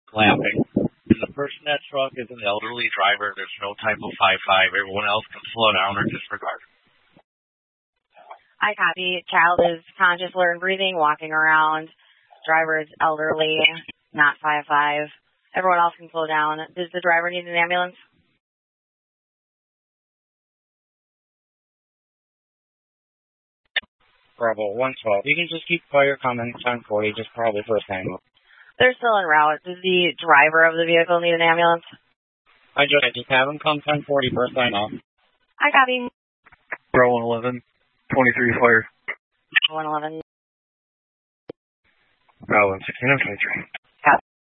clapping. And the person in that truck is an elderly driver. There's no type of 5-5. Everyone else can slow down or disregard. I copy. Child is conscious, learn breathing, walking around. Driver is elderly, not 5-5. Everyone else can slow down. Does the driver need an ambulance? Bravo 112. You can just keep fire comments 1040, just probably first hang up. They're still en route. Does the driver of the vehicle need an ambulance? I just have him come 1040 first sign off. I copy. Bravo 111, 23 fire. 111. Bravo 116, 23.